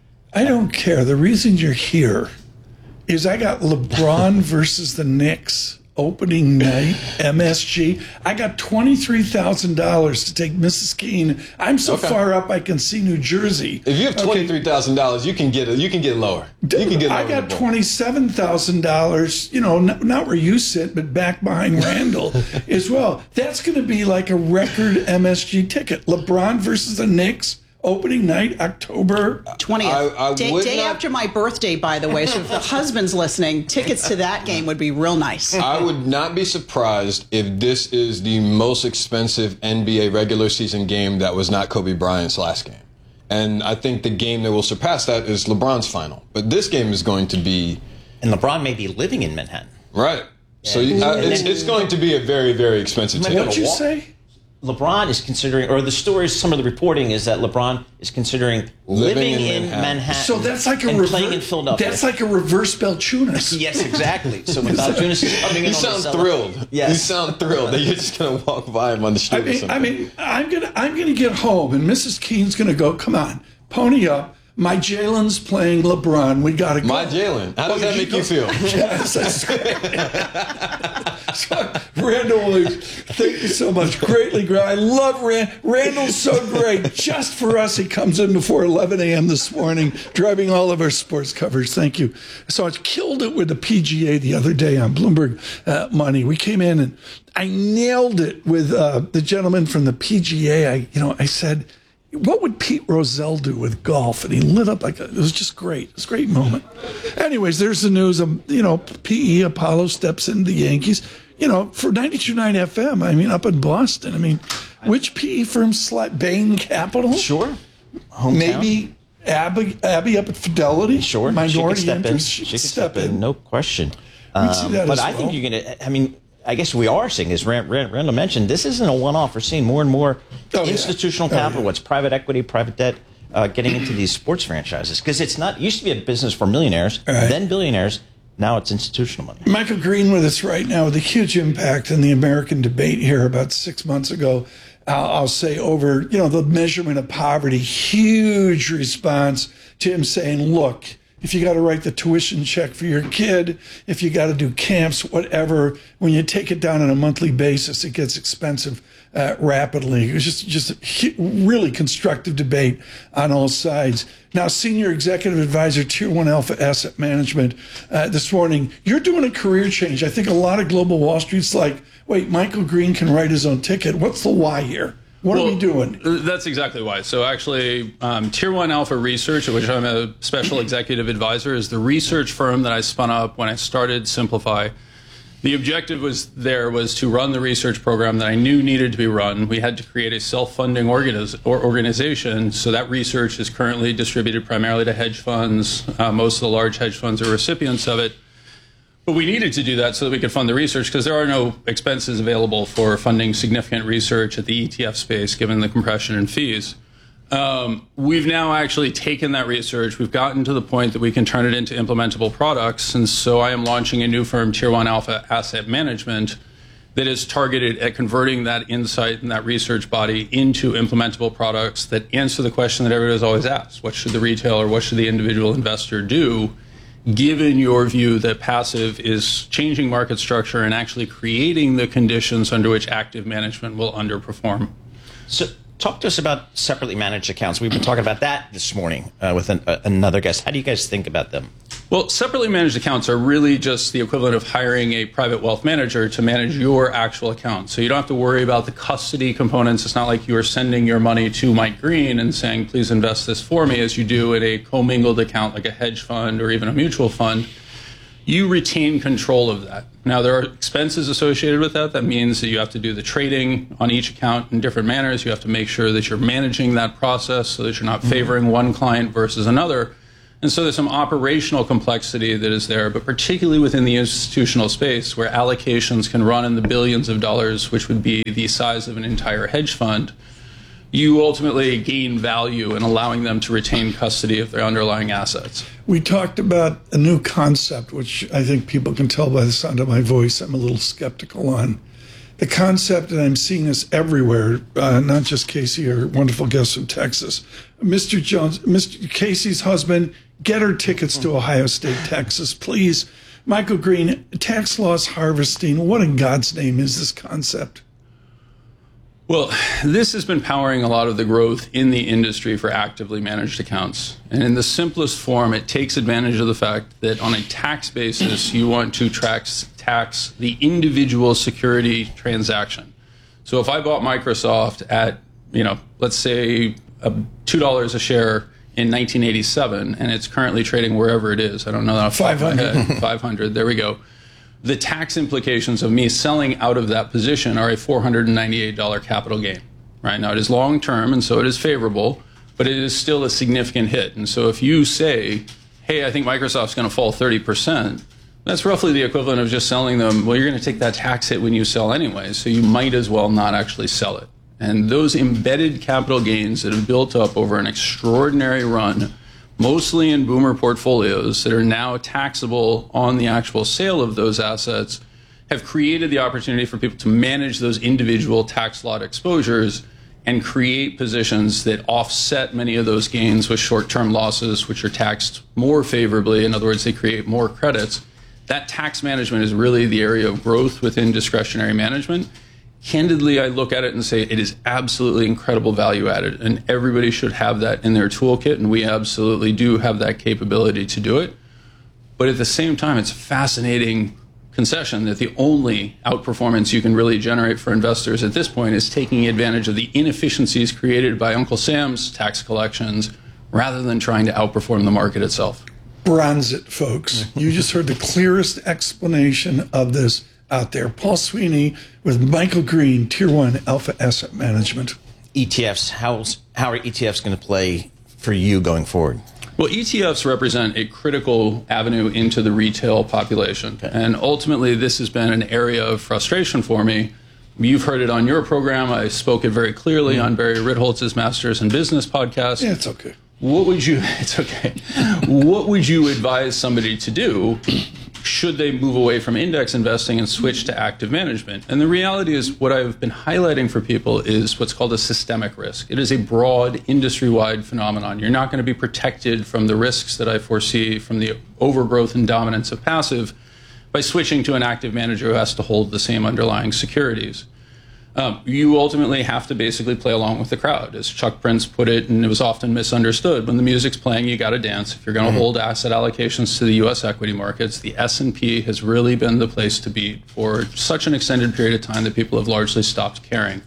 I don't care. The reason you're here is I got LeBron versus the Knicks opening night, M S G. I got twenty-three thousand dollars to take Missus Keene. I'm so okay. far up I can see New Jersey. If you have twenty-three thousand dollars, okay. you can get it. You can get lower. You can get lower. I got twenty-seven thousand dollars, you know, not, not where you sit, but back behind Randall as well. That's going to be like a record M S G ticket. LeBron versus the Knicks. opening night, October twentieth. I, I day would day not- after my birthday, by the way. So if the husband's listening, tickets to that game would be real nice. I would not be surprised if this is the most expensive N B A regular season game that was not Kobe Bryant's last game. And I think the game that will surpass that is LeBron's final. But this game is going to be... And LeBron may be living in Manhattan. Right. So you, uh, it's, it's going to be a very, very expensive ticket. What'd you say? LeBron is considering, or the stories, some of the reporting is that LeBron is considering living, Living in in Manhattan. Manhattan. So that's like a and rever- playing in Philadelphia. That's like a reverse Balchunas. Yes, exactly. So when Balchunas is coming in, You on sound the cellar- thrilled. Yes. You sound thrilled that you're just going to walk by him on the street I or mean, something. I mean, I'm gonna, I'm gonna get home, and Missus Keene's gonna go. Come on, pony up. My Jalen's playing LeBron. We gotta go. My Jalen. How does that make you feel? Yes, that's great. So, Randall Williams, thank you so much. Greatly great. I love Rand. Randall's so great. Just for us, he comes in before eleven a.m. this morning, driving all of our sports coverage. Thank you. So I killed it with the P G A the other day on Bloomberg uh, Money. We came in and I nailed it with uh, the gentleman from the P G A. I, you know, I said, what would Pete Rozelle do with golf? And he lit up like a, it was just great. It was a great moment. Anyways, there's the news. Um, you know, P E Apollo steps into the Yankees. You know, for ninety-two point nine F M, I mean, up in Boston. I mean, which P E firm slot? Bain Capital? Sure. Hometown. Maybe Abby, Abby up at Fidelity? Sure. Minority she can step interest? in. She She can can step in. No question. We'd see that but as I well. think you're going to, I mean, I guess we are seeing, as Rand, Rand, Randall mentioned, this isn't a one-off. We're seeing more and more Oh, yeah. institutional Oh, capital, yeah. what's private equity, private debt, uh, getting into these sports franchises. Because it's not, it used to be a business for millionaires, Right. then billionaires. Now it's institutional money. Michael Green with us right now with a huge impact in the American debate here about six months ago. Uh, I'll say over, you know, the measurement of poverty, huge response to him saying, look, if you got to write the tuition check for your kid, if you got to do camps, whatever, when you take it down on a monthly basis, it gets expensive uh, rapidly. It was just, just a hu- really constructive debate on all sides. Now, Senior Executive Advisor, Tier one Alpha Asset Management, uh, this morning, you're doing a career change. I think a lot of global Wall Street's like, wait, Michael Green can write his own ticket. What's the why here? What well, are we doing? That's exactly why. So actually, um, Tier one Alpha Research, of which I'm a special executive advisor, is the research firm that I spun up when I started Simplify. The objective was there was to run the research program that I knew needed to be run. We had to create a self-funding organiz- or organization, so that research is currently distributed primarily to hedge funds. Uh, most of the large hedge funds are recipients of it. But we needed to do that so that we could fund the research because there are no expenses available for funding significant research at the E T F space, given the compression in fees. Um, we've now actually taken that research. We've gotten to the point that we can turn it into implementable products. And so I am launching a new firm, Tier one Alpha Asset Management, that is targeted at converting that insight and that research body into implementable products that answer the question that everybody's always asked. What should the retailer, what should the individual investor do, given your view that passive is changing market structure and actually creating the conditions under which active management will underperform? So talk to us about separately managed accounts. We've been talking about that this morning uh, with an, uh, another guest. How do you guys think about them? Well, separately managed accounts are really just the equivalent of hiring a private wealth manager to manage your actual account. So you don't have to worry about the custody components. It's not like you are sending your money to Mike Green and saying, please invest this for me, as you do in a commingled account like a hedge fund or even a mutual fund. You retain control of that. Now, there are expenses associated with that. That means that you have to do the trading on each account in different manners. You have to make sure that you're managing that process so that you're not favoring one client versus another. And so there's some operational complexity that is there, but particularly within the institutional space where allocations can run in the billions of dollars, which would be the size of an entire hedge fund, you ultimately gain value in allowing them to retain custody of their underlying assets. We talked about a new concept, which I think people can tell by the sound of my voice I'm a little skeptical on. The concept that I'm seeing this everywhere, uh, not just Casey, our wonderful guest from Texas. Mister Jones, Mister Casey's husband, get her tickets to Ohio State, Texas, please. Michael Green, tax loss harvesting, what in God's name is this concept? Well, this has been powering a lot of the growth in the industry for actively managed accounts. And in the simplest form, it takes advantage of the fact that on a tax basis, you want to tax, tax the individual security transaction. So if I bought Microsoft at, you know, let's say a two dollars a share in nineteen eighty-seven, and it's currently trading wherever it is. I don't know that off the top of my head. five hundred. There we go. The tax implications of me selling out of that position are a four hundred ninety-eight dollars capital gain. Right now, it is long term, and so it is favorable, but it is still a significant hit. And so if you say, hey, I think Microsoft's going to fall thirty percent, that's roughly the equivalent of just selling them. Well, you're going to take that tax hit when you sell anyway, so you might as well not actually sell it. And those embedded capital gains that have built up over an extraordinary run, mostly in boomer portfolios that are now taxable on the actual sale of those assets, have created the opportunity for people to manage those individual tax lot exposures and create positions that offset many of those gains with short-term losses, which are taxed more favorably. In other words, they create more credits. That tax management is really the area of growth within discretionary management. Candidly, I look at it and say it is absolutely incredible value added, and everybody should have that in their toolkit, and we absolutely do have that capability to do it. But at the same time, it's a fascinating concession that the only outperformance you can really generate for investors at this point is taking advantage of the inefficiencies created by Uncle Sam's tax collections rather than trying to outperform the market itself. Bronze it, folks. You just heard the clearest explanation of this out there. Paul Sweeney with Michael Green, Tier one Alpha Asset Management. E T Fs, how's, how are E T Fs going to play for you going forward? Well, E T Fs represent a critical avenue into the retail population. Okay. And ultimately, this has been an area of frustration for me. You've heard it on your program. I spoke it very clearly mm-hmm. on Barry Ritholtz's Masters in Business podcast. Yeah, it's okay. What would you, it's okay. What would you advise somebody to do should they move away from index investing and switch to active management? And the reality is what I've been highlighting for people is what's called a systemic risk. It is a broad industry-wide phenomenon. You're not going to be protected from the risks that I foresee from the overgrowth and dominance of passive by switching to an active manager who has to hold the same underlying securities. Um, you ultimately have to basically play along with the crowd. As Chuck Prince put it, and it was often misunderstood, when the music's playing, you got to dance. If you're going to mm-hmm. hold asset allocations to the U S equity markets, the S and P has really been the place to be for such an extended period of time that people have largely stopped caring.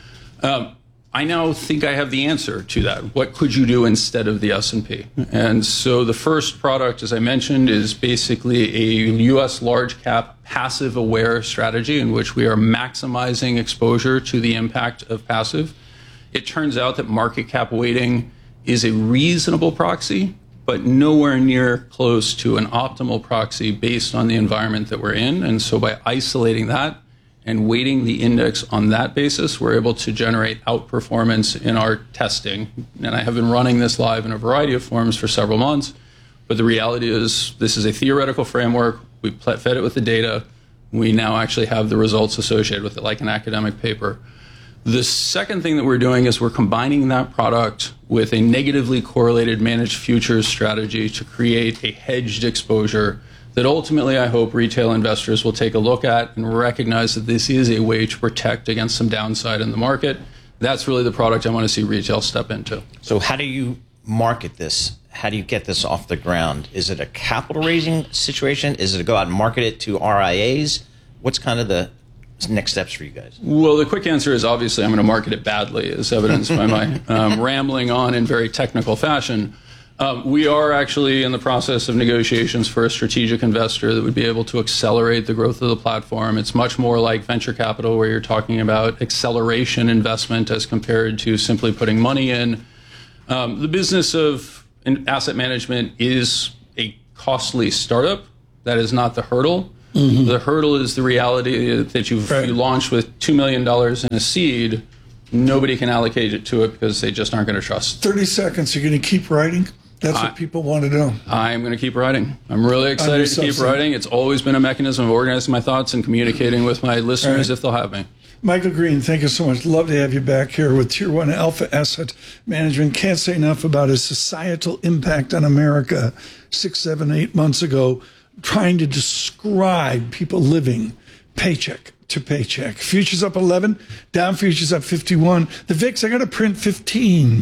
Um, I now think I have the answer to that. What could you do instead of the S and P? And so the first product, as I mentioned, is basically a U S large cap passive aware strategy in which we are maximizing exposure to the impact of passive. It turns out that market cap weighting is a reasonable proxy, but nowhere near close to an optimal proxy based on the environment that we're in. And so by isolating that and weighting the index on that basis, we're able to generate outperformance in our testing. And I have been running this live in a variety of forms for several months. But the reality is this is a theoretical framework. We fed it with the data. We now actually have the results associated with it, like an academic paper. The second thing that we're doing is we're combining that product with a negatively correlated managed futures strategy to create a hedged exposure that ultimately I hope retail investors will take a look at and recognize that this is a way to protect against some downside in the market. That's really the product I want to see retail step into. So how do you market this? How do you get this off the ground? Is it a capital raising situation? Is it to go out and market it to R I As? What's kind of the next steps for you guys? Well, the quick answer is obviously I'm going to market it badly, as evidenced by my um, rambling on in very technical fashion. Um, we are actually in the process of negotiations for a strategic investor that would be able to accelerate the growth of the platform. It's much more like venture capital, where you're talking about acceleration investment as compared to simply putting money in. Um, the business of asset management is a costly startup. That is not the hurdle. Mm-hmm. The hurdle is the reality that you've right. you launched with two million dollars in a seed. Nobody can allocate it to it because they just aren't going to trust. thirty seconds. You're going to keep writing? That's I, what people want to know. I'm going to keep writing. I'm really excited to keep writing. It's always been a mechanism of organizing my thoughts and communicating with my listeners right. if they'll have me. Michael Green, thank you so much. Love to have you back here with Tier one Alpha Asset Management. Can't say enough about his societal impact on America six, seven, eight months ago, trying to describe people living paycheck to paycheck. Futures up eleven, down futures up fifty-one. The V I X, I got to print fifteen.